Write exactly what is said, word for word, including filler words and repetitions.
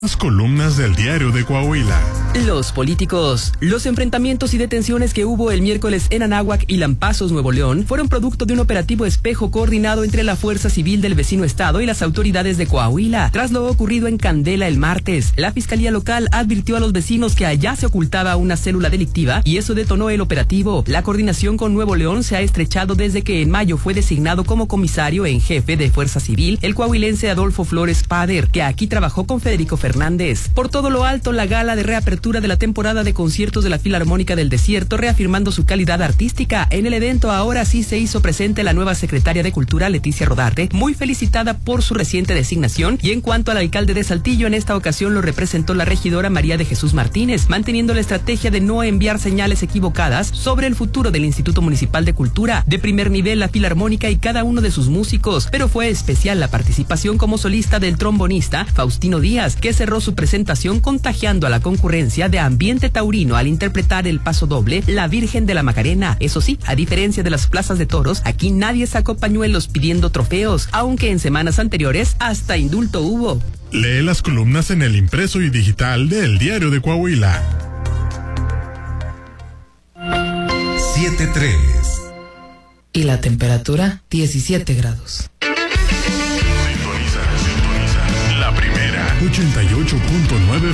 Las columnas del Diario de Coahuila. Los políticos. Los enfrentamientos y detenciones que hubo el miércoles en Anáhuac y Lampazos, Nuevo León, fueron producto de un operativo espejo coordinado entre la Fuerza Civil del vecino estado y las autoridades de Coahuila. Tras lo ocurrido en Candela el martes, la Fiscalía Local advirtió a los vecinos que allá se ocultaba una célula delictiva y eso detonó el operativo. La coordinación con Nuevo León se ha estrechado desde que en mayo fue designado como comisario en jefe de Fuerza Civil el coahuilense Adolfo Flores Pader, que aquí trabajó con Federico Fernández. Hernández. Por todo lo alto, la gala de reapertura de la temporada de conciertos de la Filarmónica del Desierto, reafirmando su calidad artística. En el evento ahora sí se hizo presente la nueva secretaria de Cultura, Leticia Rodarte, muy felicitada por su reciente designación, y en cuanto al alcalde de Saltillo, en esta ocasión lo representó la regidora María de Jesús Martínez, manteniendo la estrategia de no enviar señales equivocadas sobre el futuro del Instituto Municipal de Cultura. De primer nivel la Filarmónica y cada uno de sus músicos, pero fue especial la participación como solista del trombonista Faustino Díaz, que cerró su presentación contagiando a la concurrencia de ambiente taurino al interpretar el paso doble La Virgen de la Macarena. Eso sí, a diferencia de las plazas de toros, aquí nadie sacó pañuelos pidiendo trofeos, aunque en semanas anteriores hasta indulto hubo. Lee las columnas en el impreso y digital del Diario de Coahuila. siete tres. Y la temperatura diecisiete grados. Sintoniza, sintoniza. La primera. ochenta y ocho punto nueve